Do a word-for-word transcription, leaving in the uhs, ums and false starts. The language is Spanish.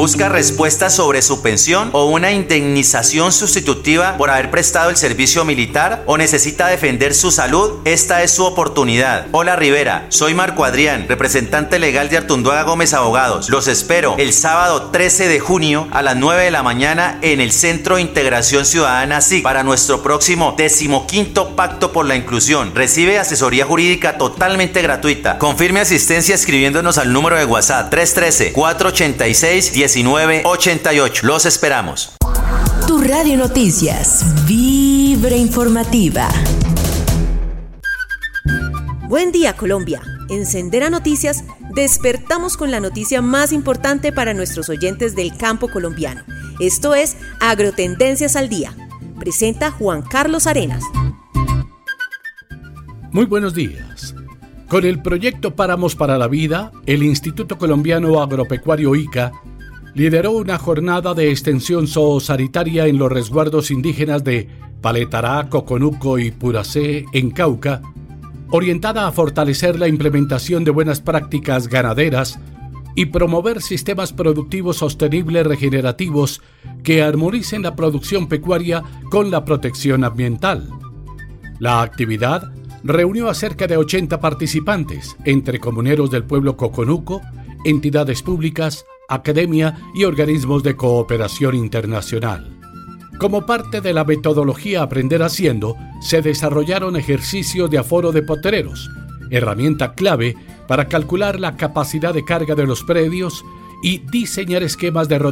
¿Busca respuestas sobre su pensión o una indemnización sustitutiva por haber prestado el servicio militar? ¿O necesita defender su salud? Esta es su oportunidad. Hola Rivera, soy Marco Adrián, representante legal de Artunduaga Gómez Abogados. Los espero el sábado trece de junio a las nueve de la mañana en el Centro de Integración Ciudadana S I C para nuestro próximo decimoquinto Pacto por la Inclusión. Recibe asesoría jurídica totalmente gratuita. Confirme asistencia escribiéndonos al número de WhatsApp tres uno tres, cuatro ocho seis, uno nueve ocho ocho. Los esperamos. Tu Radio Noticias, Vibra Informativa. Buen día, Colombia. En Sendera Noticias despertamos con la noticia más importante para nuestros oyentes del campo colombiano. Esto es Agrotendencias al Día. Presenta Juan Carlos Arenas. Muy buenos días. Con el proyecto Páramos para la Vida, el Instituto Colombiano Agropecuario I C A lideró una jornada de extensión zoosanitaria en los resguardos indígenas de Paletará, Coconuco y Puracé, en Cauca, orientada a fortalecer la implementación de buenas prácticas ganaderas y promover sistemas productivos sostenibles regenerativos que armonicen la producción pecuaria con la protección ambiental. La actividad reunió a cerca de ochenta participantes, entre comuneros del pueblo Coconuco, entidades públicas, academia y organismos de cooperación internacional. Como parte de la metodología Aprender Haciendo, se desarrollaron ejercicios de aforo de potreros, herramienta clave para calcular la capacidad de carga de los predios y diseñar esquemas de rotación